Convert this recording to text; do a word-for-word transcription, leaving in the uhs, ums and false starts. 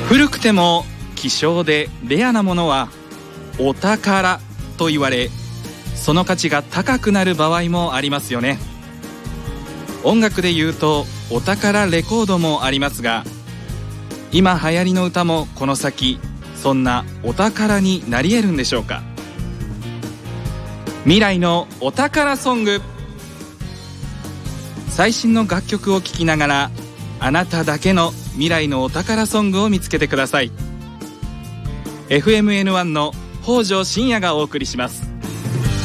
古くても希少でレアなものはお宝と言われ、その価値が高くなる場合もありますよね。音楽で言うとお宝レコードもありますが、今流行りの歌もこの先そんなお宝になり得るんでしょうか。未来のお宝ソング。最新の楽曲を聴きながら、あなただけの未来のお宝ソングを見つけてください。 エフエムエヌワン の北条信也がお送りします。